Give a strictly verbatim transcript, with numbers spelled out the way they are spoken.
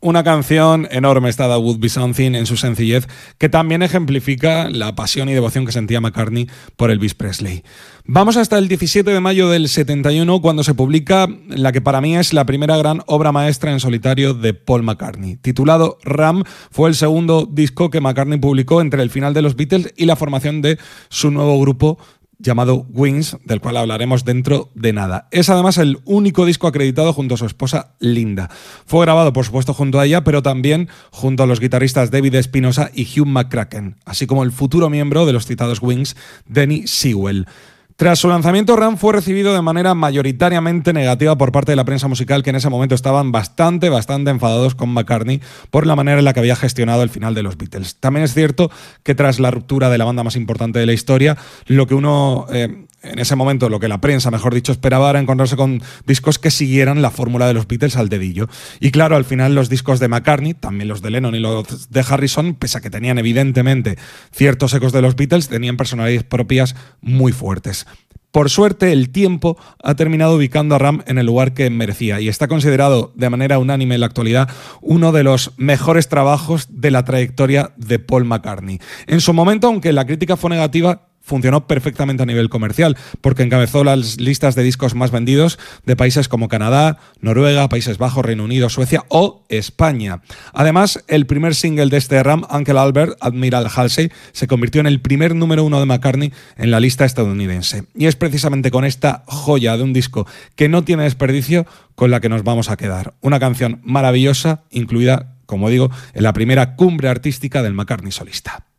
Una canción enorme esta de Would Be Something en su sencillez, que también ejemplifica la pasión y devoción que sentía McCartney por Elvis Presley. Vamos hasta el diecisiete de mayo del setenta y uno, cuando se publica la que para mí es la primera gran obra maestra en solitario de Paul McCartney. Titulado Ram, fue el segundo disco que McCartney publicó entre el final de los Beatles y la formación de su nuevo grupo llamado Wings, del cual hablaremos dentro de nada. Es además el único disco acreditado junto a su esposa Linda. Fue grabado, por supuesto, junto a ella, pero también junto a los guitarristas David Espinosa y Hugh McCracken, así como el futuro miembro de los citados Wings, Denny Sewell. Tras su lanzamiento, Ram fue recibido de manera mayoritariamente negativa por parte de la prensa musical, que en ese momento estaban bastante, bastante enfadados con McCartney por la manera en la que había gestionado el final de los Beatles. También es cierto que tras la ruptura de la banda más importante de la historia, lo que uno... Eh, En ese momento, lo que la prensa, mejor dicho, esperaba era encontrarse con discos que siguieran la fórmula de los Beatles al dedillo. Y claro, al final los discos de McCartney, también los de Lennon y los de Harrison, pese a que tenían evidentemente ciertos ecos de los Beatles, tenían personalidades propias muy fuertes. Por suerte, el tiempo ha terminado ubicando a Ram en el lugar que merecía y está considerado de manera unánime en la actualidad uno de los mejores trabajos de la trayectoria de Paul McCartney. En su momento, aunque la crítica fue negativa, funcionó perfectamente a nivel comercial, porque encabezó las listas de discos más vendidos de países como Canadá, Noruega, Países Bajos, Reino Unido, Suecia o España. Además, el primer single de este Ram, Uncle Albert, Admiral Halsey, se convirtió en el primer número uno de McCartney en la lista estadounidense. Y es precisamente con esta joya de un disco que no tiene desperdicio con la que nos vamos a quedar. Una canción maravillosa, incluida, como digo, en la primera cumbre artística del McCartney solista.